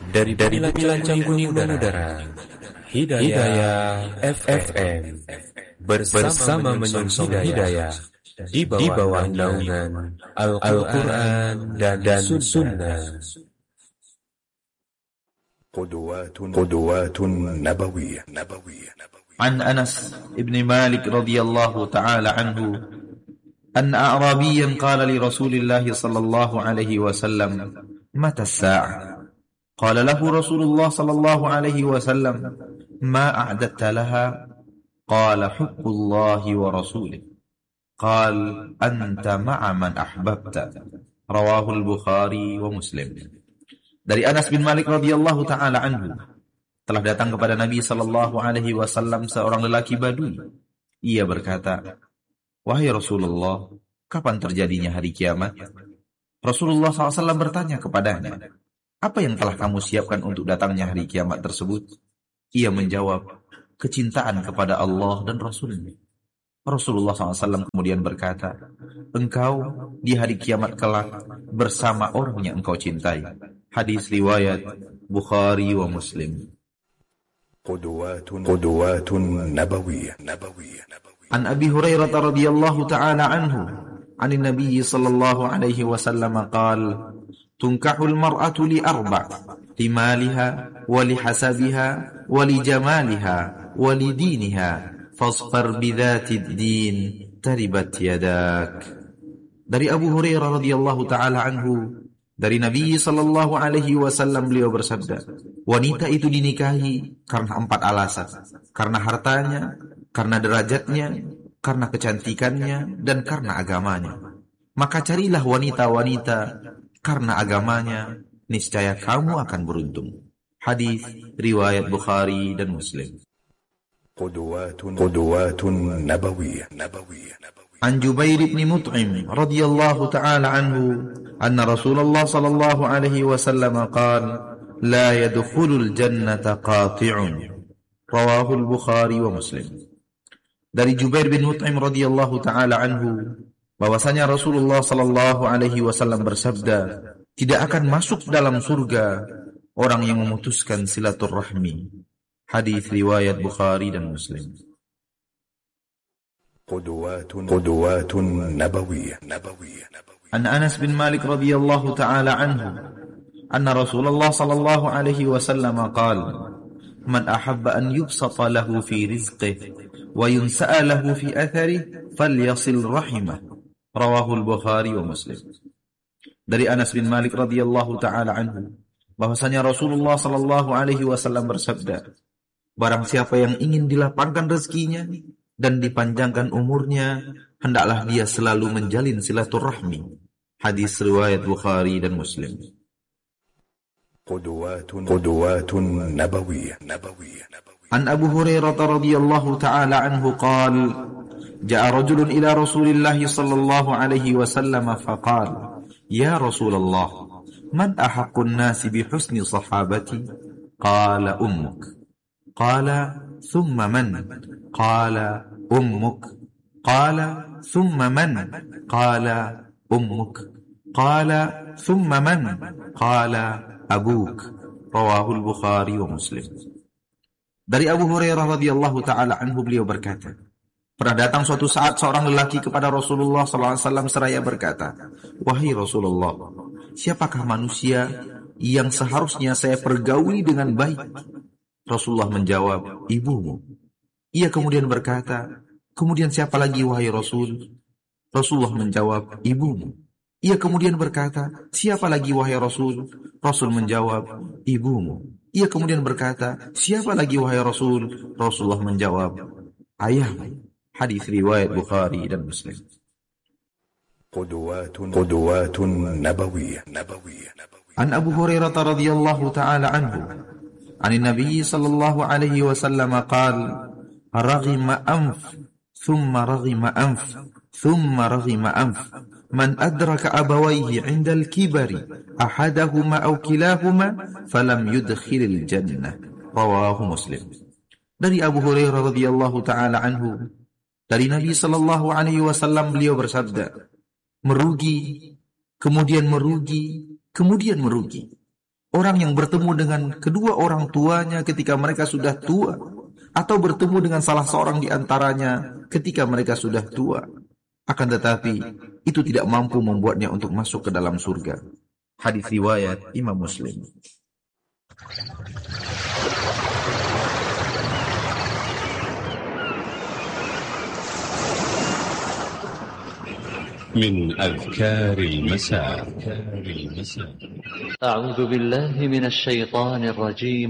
dari Bilanjang Kuning Udara, Hidayah FM bersama menyongsong hidayah di bawah naungan Al-Quran dan Sunnah. قدوات نبوية. عن أنس بن مالك رضي الله تعالى عنه أن أعرابيا قال لرسول الله صلى الله عليه وسلم: متى الساعة؟ قال له رسول الله صلى الله عليه وسلم: ما أعددت لها؟ قال: حب الله ورسوله. قال: أنت مع من أحببت. رواه البخاري ومسلم. Dari Anas bin Malik radhiyallahu taala anhu, telah datang kepada Nabi sallallahu alaihi wasallam seorang lelaki Badui. Ia berkata, "Wahai Rasulullah, kapan terjadinya hari kiamat?" Rasulullah SAW bertanya kepadanya, "Apa yang telah kamu siapkan untuk datangnya hari kiamat tersebut?" Ia menjawab, "Kecintaan kepada Allah dan Rasulnya." Rasulullah SAW kemudian berkata, "Engkau di hari kiamat kelak bersama orang yang engkau cintai." Hadis riwayat Bukhari wa Muslim. قدوات نبوية. An Abi Hurairah radhiyallahu ta'ala anhu, 'an an-nabiy sallallahu alaihi wasallam qala: "Tunkahul mar'atu li arba', li maliha wa li hasabiha wa li jamaliha wa li diniha, fasfar bi dzatid din, taribat yadak." Dari Abu Hurairah radhiyallahu ta'ala anhu, dari Nabi sallallahu alaihi wasallam, beliau bersabda, wanita itu dinikahi karena 4 alasan: karena hartanya, karena derajatnya, karena kecantikannya, dan karena agamanya. Maka carilah wanita-wanita karena agamanya, niscaya kamu akan beruntung. Hadis riwayat Bukhari dan Muslim. قدوات نبوية. An Jubair bin Mut'im radhiyallahu ta'ala anhu anna Rasulullah sallallahu alaihi wasallam qala: la yadkhulul jannata qati'un. Rawahu al-Bukhari wa Muslim. Dari Jubair bin Mut'im radhiyallahu ta'ala anhu bahwasanya Rasulullah sallallahu alaihi wasallam bersabda, tidak akan masuk dalam surga orang yang memutuskan silaturahmi. Hadis riwayat Bukhari dan Muslim. قدوات نبوية. An Anas bin Malik radhiyallahu ta'ala anhu anna Rasulullah sallallahu alaihi wasallam qala: man ahabba an yubsata lahu fi rizqihi wa yunsa'a lahu fi atharihi falyasil rahimah. Rawahu al-Bukhari wa Muslim. Dari Anas bin Malik radhiyallahu ta'ala anhu bahwasanya Rasulullah sallallahu alaihi wasallam bersabda, barang siapa yang ingin dilapangkan rezekinya dan dipanjangkan umurnya, hendaklah dia selalu menjalin silaturahmi. Hadis riwayat Bukhari dan Muslim. قدوات نبوية. An Abu Hurairah radhiyallahu ta'ala anhu qala: ja'a rajulun ila Rasulillah sallallahu alaihi wasallam faqala: ya Rasulullah, man ahaqqun nasi bi husni sahabati? Qala ummuk. Qala thumma man? Qala ummuk. Qala thumma man? Qala ummuk. Qala thumma man? Qala abuk. Rawahu al-Bukhari wa Muslim. Dari Abu Hurairah radhiyallahu ta'ala anhu, beliau berkata, pernah datang suatu saat seorang lelaki kepada Rasulullah sallallahu alaihi wasallam seraya berkata, wahai Rasulullah, siapakah manusia yang seharusnya saya pergauli dengan baik? Rasulullah menjawab, ibumu. Ia kemudian berkata, kemudian siapa lagi wahai Rasul? Rasulullah menjawab, ibumu. Ia kemudian berkata, siapa lagi wahai Rasul? Rasul menjawab, ibumu. Ia kemudian berkata, siapa lagi wahai Rasul? Rasulullah menjawab, ayahmu. Hadis riwayat Bukhari dan Muslim. قدوات نبوية. An Abu Hurairah radhiyallahu ta'ala anhu عن النبي صلى الله عليه وسلم قال: رغم أنف ثم رغم أنف ثم رغم أنف من أدرك أبويه عند الكبر أحدهما أو كلاهما فلم يدخل الجنة. رواه مسلم. Dari Abu Hurairah radhiyallahu ta'ala anhu, dari Nabi sallallahu alaihi wasallam, beliau bersabda, merugi, kemudian merugi, kemudian merugi Orang yang bertemu dengan kedua orang tuanya ketika mereka sudah tua, atau bertemu dengan salah seorang di antaranya ketika mereka sudah tua. Akan tetapi, itu tidak mampu membuatnya untuk masuk ke dalam surga. Hadis riwayat Imam Muslim. من أذكار المساء. أعوذ بالله من الشيطان الرجيم.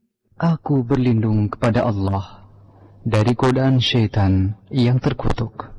Aku berlindung kepada Allah dari godaan syaitan yang terkutuk.